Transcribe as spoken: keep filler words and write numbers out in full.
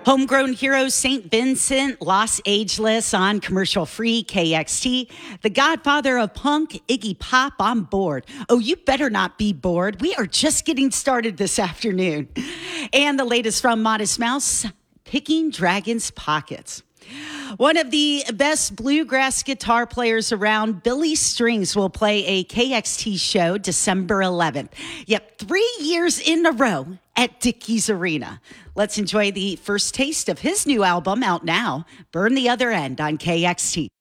Homegrown heroes Saint Vincent, Los Ageless on commercial-free K X T. The godfather of punk, Iggy Pop, on board. Oh, you better not be bored. We are just getting started this afternoon. And the latest from Modest Mouse, Picking Dragons' Pockets. One of the best bluegrass guitar players around, Billy Strings, will play a K X T show December eleventh. Yep, three years in a row at Dickies Arena. Let's enjoy the first taste of his new album out now, Burn the Other End on K X T.